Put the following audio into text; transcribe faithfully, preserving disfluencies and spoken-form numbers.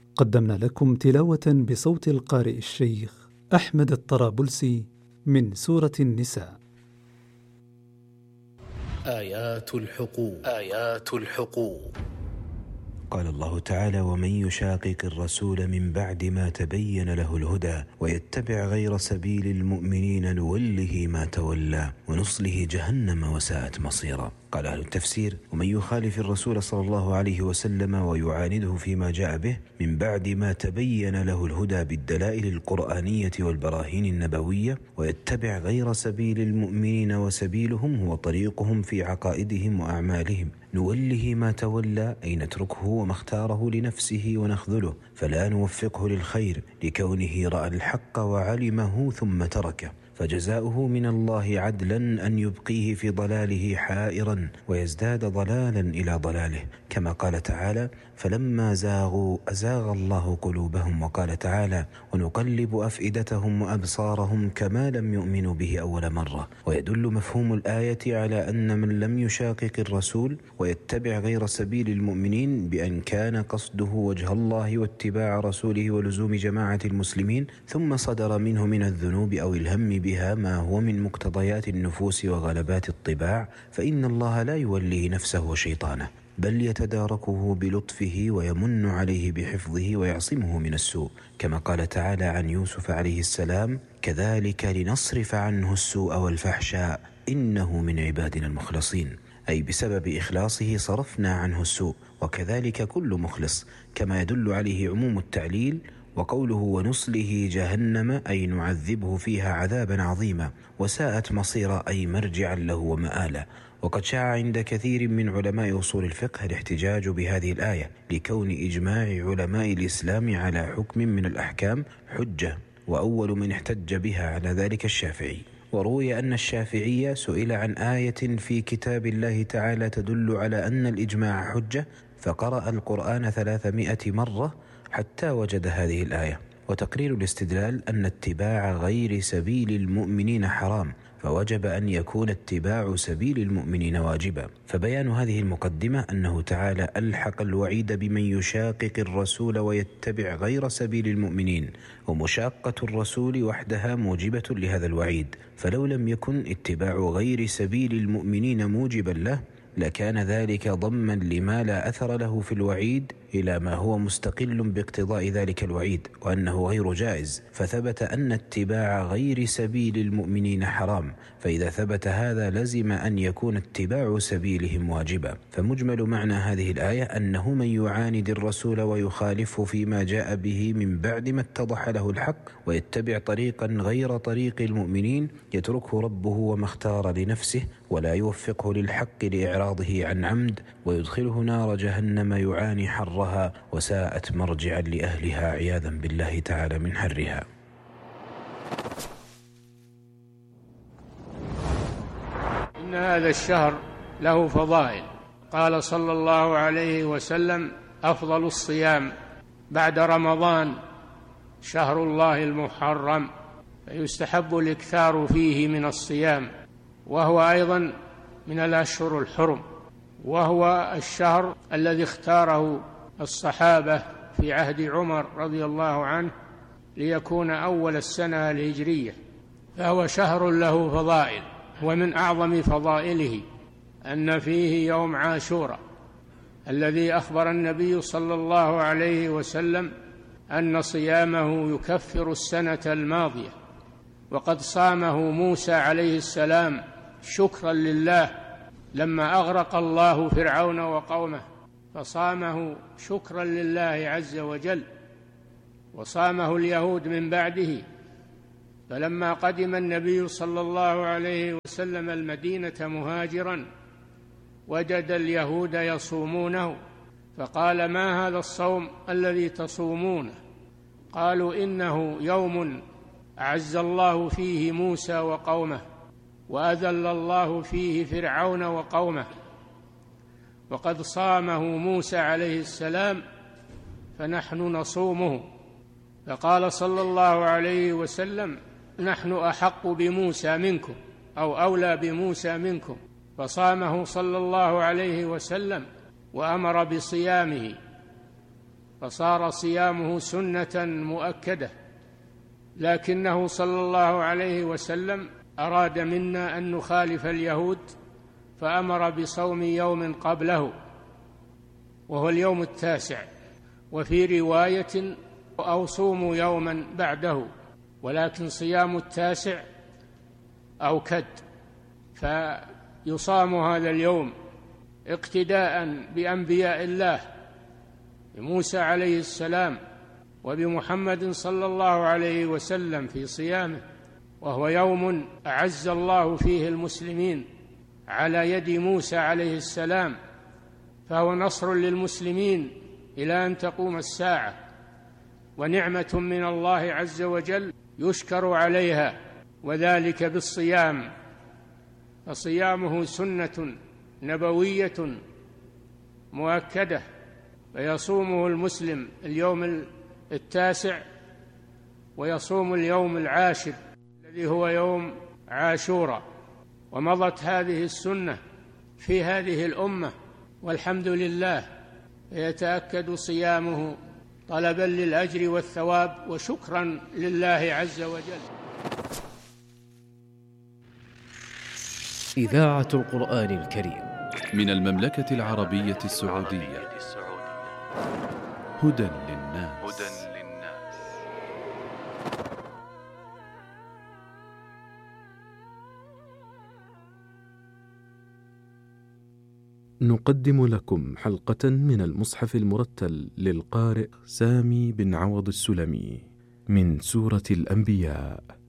قدمنا لكم تلاوة بصوت القارئ الشيخ أحمد الطرابلسي من سورة النساء. آيات الحقوق آيات الحقوق قال الله تعالى: ومن يشاقق الرسول من بعد ما تبين له الهدى ويتبع غير سبيل المؤمنين نوله ما تولى ونصله جهنم وساءت مصيرا. قال أهل التفسير: ومن يخالف الرسول صلى الله عليه وسلم ويعانده فيما جاء به من بعد ما تبين له الهدى بالدلائل القرآنية والبراهين النبوية ويتبع غير سبيل المؤمنين وسبيلهم هو طريقهم في عقائدهم وأعمالهم نوله ما تولى، أي نتركه وما اختاره لنفسه ونخذله، فلا نوفقه للخير لكونه رأى الحق وعلمه ثم تركه، فجزاؤه من الله عدلا أن يبقيه في ضلاله حائرا ويزداد ضلالا إلى ضلاله، كما قال تعالى: فلما زاغوا أزاغ الله قلوبهم. وقال تعالى: ونقلب أفئدتهم وأبصارهم كما لم يؤمنوا به أول مرة. ويدل مفهوم الآية على أن من لم يشاقق الرسول ويتبع غير سبيل المؤمنين بأن كان قصده وجه الله واتباع رسوله ولزوم جماعة المسلمين، ثم صدر منه من الذنوب أو الهم بها ما هو من مقتضيات النفوس وغلبات الطباع، فإن الله لا يوليه نفسه وشيطانه، بل يتداركه بلطفه ويمن عليه بحفظه ويعصمه من السوء، كما قال تعالى عن يوسف عليه السلام: كذلك لنصرف عنه السوء والفحشاء إنه من عبادنا المخلصين، أي بسبب إخلاصه صرفنا عنه السوء، وكذلك كل مخلص، كما يدل عليه عموم التعليل. وقوله ونصله جهنم أي نعذبه فيها عذابا عظيما، وساءت مصيرا أي مرجعا له ومآلا. وقد شاع عند كثير من علماء أصول الفقه الاحتجاج بهذه الآية لكون إجماع علماء الإسلام على حكم من الأحكام حجة، وأول من احتج بها على ذلك الشافعي. وروي أن الشافعي سئل عن آية في كتاب الله تعالى تدل على أن الإجماع حجة، فقرأ القرآن ثلاثمائة مرة حتى وجد هذه الآية. وتقرير الاستدلال أن اتباع غير سبيل المؤمنين حرام، فوجب أن يكون اتباع سبيل المؤمنين واجبا. فبيان هذه المقدمة أنه تعالى ألحق الوعيد بمن يشاقق الرسول ويتبع غير سبيل المؤمنين، ومشاقة الرسول وحدها موجبة لهذا الوعيد، فلو لم يكن اتباع غير سبيل المؤمنين موجبا له لكان ذلك ضما لما لا أثر له في الوعيد إلى ما هو مستقل باقتضاء ذلك الوعيد وأنه غير جائز، فثبت أن اتباع غير سبيل المؤمنين حرام، فإذا ثبت هذا لزم أن يكون اتباع سبيلهم واجبا. فمجمل معنى هذه الآية أنه من يعاند الرسول ويخالفه فيما جاء به من بعد ما اتضح له الحق ويتبع طريقا غير طريق المؤمنين يتركه ربه وما اختار لنفسه ولا يوفقه للحق لإعراضه عن عمد، ويدخله نار جهنم يعاني حرها وساءت مرجعا لأهلها عياذا بالله تعالى من حرها. إن هذا الشهر له فضائل. قال صلى الله عليه وسلم: أفضل الصيام بعد رمضان شهر الله المحرم، فيستحب الإكثار فيه من الصيام، وهو أيضا من الأشهر الحرم، وهو الشهر الذي اختاره الصحابة في عهد عمر رضي الله عنه ليكون أول السنة الهجرية، فهو شهر له فضائل. ومن أعظم فضائله أن فيه يوم عاشوراء الذي أخبر النبي صلى الله عليه وسلم أن صيامه يكفر السنة الماضية، وقد صامه موسى عليه السلام شكرا لله لما أغرق الله فرعون وقومه، فصامه شكرا لله عز وجل. وصامه اليهود من بعده، فلما قدم النبي صلى الله عليه وسلم المدينة مهاجرا وجد اليهود يصومونه، فقال: ما هذا الصوم الذي تصومونه؟ قالوا: إنه يوم أعز الله فيه موسى وقومه وأذل الله فيه فرعون وقومه، وقد صامه موسى عليه السلام فنحن نصومه. فقال صلى الله عليه وسلم: نحن أحق بموسى منكم أو أولى بموسى منكم، فصامه صلى الله عليه وسلم وأمر بصيامه. فصار صيامه سنة مؤكدة، لكنه صلى الله عليه وسلم أراد منا أن نخالف اليهود فأمر بصوم يوم قبله وهو اليوم التاسع، وفي رواية أو صوموا يوما بعده، ولكن صيام التاسع أوكد، فيصام هذا اليوم اقتداء بأنبياء الله بموسى عليه السلام وبمحمد صلى الله عليه وسلم في صيامه، وهو يوم أعز الله فيه المسلمين على يد موسى عليه السلام، فهو نصر للمسلمين إلى أن تقوم الساعة، ونعمة من الله عز وجل يشكر عليها، وذلك بالصيام. فصيامه سنة نبوية مؤكدة، فيصومه المسلم اليوم التاسع ويصوم اليوم العاشر الذي هو يوم عاشوراء. ومضت هذه السنة في هذه الأمة والحمد لله، يتأكد صيامه طلبا للأجر والثواب وشكرا لله عز وجل. إذاعة القرآن الكريم من المملكة العربية السعودية. هدى للناس. نقدم لكم حلقة من المصحف المرتل للقارئ سامي بن عوض السلمي من سورة الأنبياء.